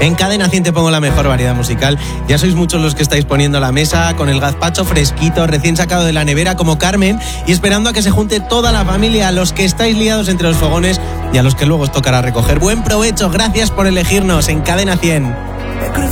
En Cadena 100 te pongo la mejor variedad musical. Ya sois muchos los que estáis poniendo la mesa con el gazpacho fresquito, recién sacado de la nevera, como Carmen, y esperando a que se junte toda la familia, a los que estáis liados entre los fogones y a los que luego os tocará recoger. Buen provecho, gracias por elegirnos en Cadena 100.